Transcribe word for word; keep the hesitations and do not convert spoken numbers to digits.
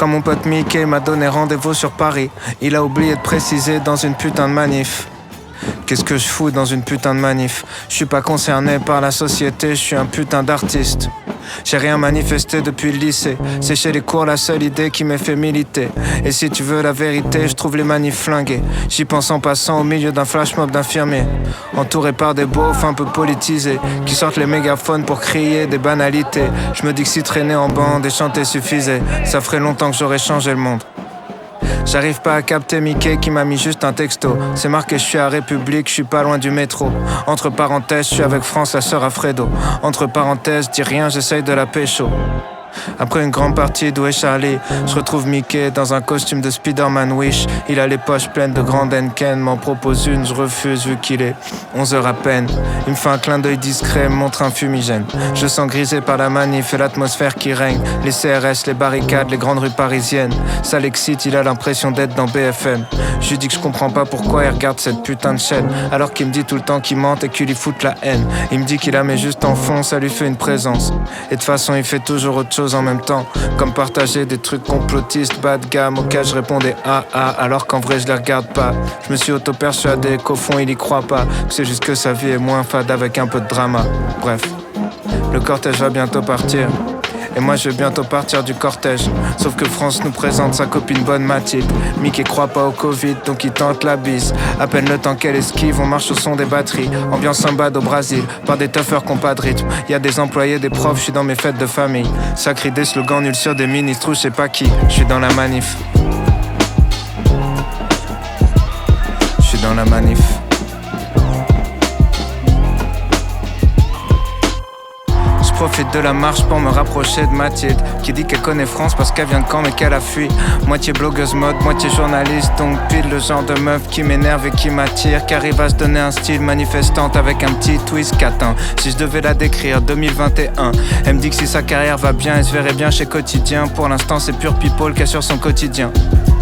Quand mon pote Mickey m'a donné rendez-vous sur Paris, il a oublié de préciser dans une putain de manif. Qu'est-ce que je fous dans une putain de manif? Je suis pas concerné par la société, je suis un putain d'artiste. J'ai rien manifesté depuis le lycée. C'est chez les cours la seule idée qui m'ait fait militer. Et si tu veux la vérité, je trouve les manifs flingués. J'y pense en passant au milieu d'un flash mob d'infirmiers, entouré par des beaufs un peu politisés, qui sortent les mégaphones pour crier des banalités. Je me dis que si traîner en bande et chanter suffisait, ça ferait longtemps que j'aurais changé le monde. J'arrive pas à capter Mickey qui m'a mis juste un texto. C'est marqué je suis à République, je suis pas loin du métro. Entre parenthèses, je suis avec France, la sœur à Fredo. Entre parenthèses, dis rien, j'essaye de la pécho. Après une grande partie d'Où est Charlie, je retrouve Mickey dans un costume de Spider-Man Wish. Il a les poches pleines de grandes Henken, m'en propose une, je refuse vu qu'il est onze heures à peine. Il me fait un clin d'œil discret, me montre un fumigène. Je sens grisé par la manif et l'atmosphère qui règne. Les C R S, les barricades, les grandes rues parisiennes. Ça l'excite, il a l'impression d'être dans B F M. Je lui dis que je comprends pas pourquoi il regarde cette putain de chaîne, alors qu'il me dit tout le temps qu'il mente et qu'il lui fout la haine. Il me dit qu'il la met juste en fond, ça lui fait une présence. Et de façon il fait toujours autre chose en même temps, comme partager des trucs complotistes bas de gamme auxquels je répondais ah ah, alors qu'en vrai je les regarde pas. Je me suis auto-persuadé qu'au fond il y croit pas, que c'est juste que sa vie est moins fade avec un peu de drama. Bref, le cortège va bientôt partir et moi je vais bientôt partir du cortège. Sauf que France nous présente sa copine bonne Mathilde. Mickey croit pas au Covid donc il tente la bise. À peine le temps qu'elle esquive, on marche au son des batteries. Ambiance sambade au Brésil, par des tuffers qui ont pas de rythme. Y'a des employés, des profs, je suis dans mes fêtes de famille. Ça crie des slogans nuls sur des ministres ou je sais pas qui. Je suis dans la manif. Je suis dans la manif. Je profite de la marche pour me rapprocher de Mathilde, qui dit qu'elle connaît France parce qu'elle vient de Caen mais qu'elle a fui. Moitié blogueuse mode, moitié journaliste, donc pile le genre de meuf qui m'énerve et qui m'attire, qui arrive à se donner un style manifestante avec un petit twist catin. Si je devais la décrire, deux mille vingt et un, elle me dit que si sa carrière va bien, elle se verrait bien chez Quotidien. Pour l'instant c'est pure people qu'elle sur son quotidien.